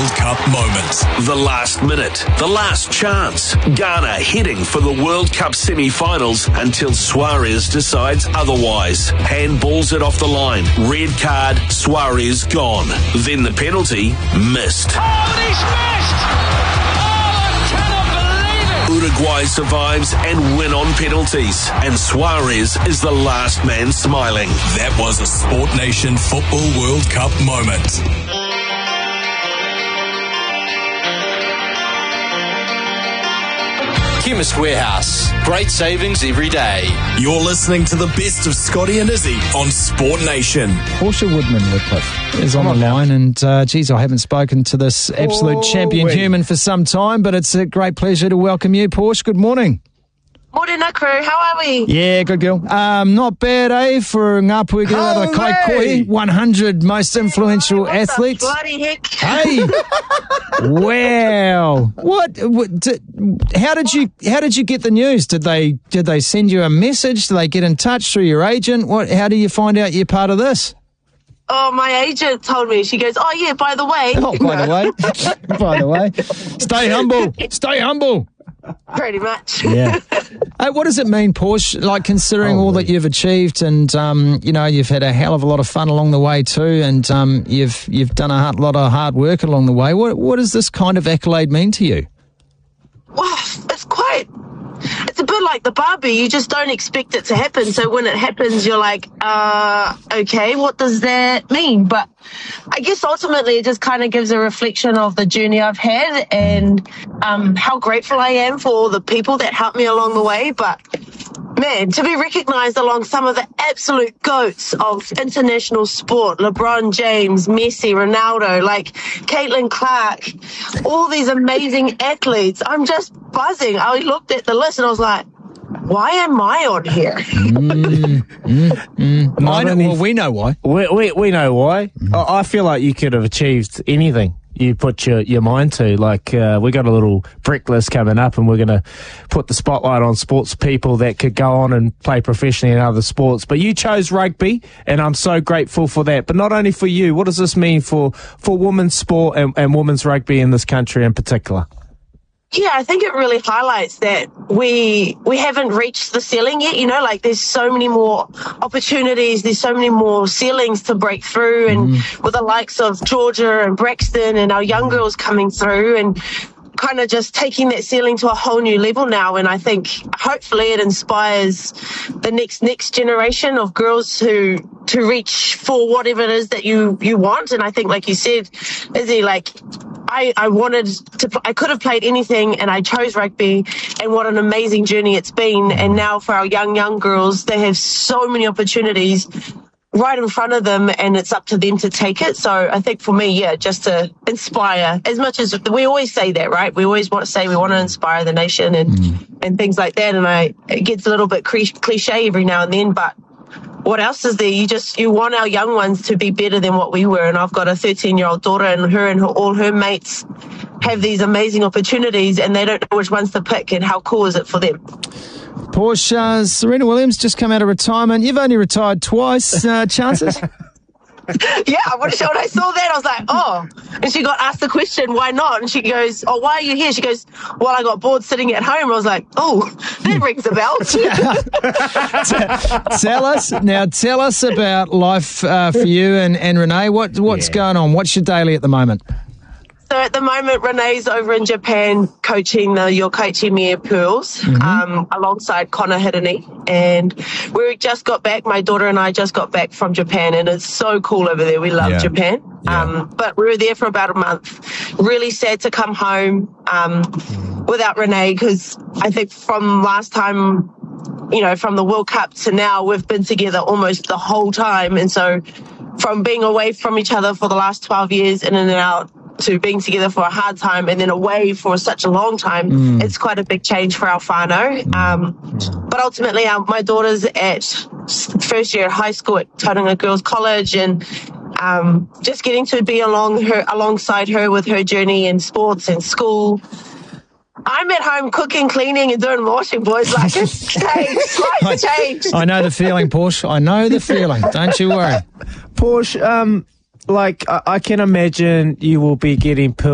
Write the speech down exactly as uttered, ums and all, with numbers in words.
World Cup moment. The last minute, the last chance. Ghana heading for the World Cup semi-finals until Suarez decides otherwise. Handballs it off the line. Red card, Suarez gone. Then the penalty, missed. Oh, and he's missed! Oh, I cannot believe it! Uruguay survives and win on penalties. And Suarez is the last man smiling. That was a Sport Nation Football World Cup moment. Chemist Warehouse. Great savings every day. You're listening to the best of Scotty and Izzy on Sport Nation. Portia Woodman-Whitcliffe is on the line, and uh, geez, I haven't spoken to this absolute oh, champion wait. human for some time, but it's a great pleasure to welcome you, Portia. Good morning. Morena crew, how are we? Yeah, good girl. Um, not bad, eh, for Ngāpuhi Rata Kaikoi, one hundred most influential what athletes. The bloody heck. Hey, wow! What? what did, how did you? How did you get the news? Did they? Did they send you a message? Did they get in touch through your agent? What? How do you find out you're part of this? Oh, my agent told me. She goes, oh, yeah, by the way. Oh, by the way. By the way. Stay humble. Stay humble. Pretty much. Yeah. Hey, what does it mean, Portia? Like, considering all that you've achieved, and um, you know, you've had a hell of a lot of fun along the way too, and um, you've you've done a hard, lot of hard work along the way. What what does this kind of accolade mean to you? Well, it's quite. It's a bit like the Barbie. You just don't expect it to happen. So when it happens, you're like, uh, okay, what does that mean? But I guess ultimately it just kind of gives a reflection of the journey I've had and um, how grateful I am for all the people that helped me along the way. But man, to be recognised along some of the absolute goats of international sport, LeBron James, Messi, Ronaldo, like Caitlin Clark, all these amazing athletes, I'm just buzzing. I looked at the list and I was like, why am I on here? mm, mm, mm. I know, well, we know why. We, we, we know why. Mm. I, I feel like you could have achieved anything you put your, your mind to. Like, uh, we got a little brick list coming up, and we're going to put the spotlight on sports people that could go on and play professionally in other sports. But you chose rugby, and I'm so grateful for that. But not only for you, what does this mean for, for women's sport and, and women's rugby in this country in particular? Yeah, I think it really highlights that we we haven't reached the ceiling yet. You know, like there's so many more opportunities, there's so many more ceilings to break through, and mm. with the likes of Georgia and Braxton and our young girls coming through and kind of just taking that ceiling to a whole new level now. And I think hopefully it inspires the next next generation of girls who to reach for whatever it is that you you want. And I think, like you said, Izzy, like I, I wanted to, I could have played anything and I chose rugby, and what an amazing journey it's been. And now for our young, young girls, they have so many opportunities right in front of them, and it's up to them to take it. So I think for me, yeah, just to inspire, as much as we always say that, right? We always want to say we want to inspire the nation and, mm. and things like that. And I, it gets a little bit cliche every now and then, but what else is there? You just, you want our young ones to be better than what we were. And I've got a thirteen year old daughter, and her and her, all her mates have these amazing opportunities, and they don't know which ones to pick, and how cool is it for them? Portia, Serena Williams just come out of retirement. You've only retired twice. Uh, chances? Yeah, when I saw that, I was like, oh. And she got asked the question, why not? And she goes, oh, why are you here? She goes, well, I got bored sitting at home. I was like, oh, that rings a bell. Tell us, now tell us about life uh, for you and, and Renee. What What's yeah. going on? What's your daily at the moment? So at the moment, Renee's over in Japan coaching the Yokkaichi Mie Pearls mm-hmm. um, alongside Connor Hirini. And we just got back, my daughter and I just got back from Japan, and it's so cool over there. We love yeah. Japan. Yeah. Um, but we were there for about a month. Really sad to come home um, mm. without Renee, because I think from last time, you know, from the World Cup to now, we've been together almost the whole time. And so from being away from each other for the last twelve years, in and out, to being together for a hard time and then away for such a long time, mm. it's quite a big change for our whānau. Um, mm. But ultimately, our, my daughter's at first year at high school at Tauranga Girls College, and um, just getting to be along her, alongside her with her journey in sports and school. I'm at home cooking, cleaning, and doing washing, boys. Like, it's changed. Life's changed. I know the feeling, Portia. I know the feeling. Don't you worry. Portia, um, like, I, I can imagine you will be getting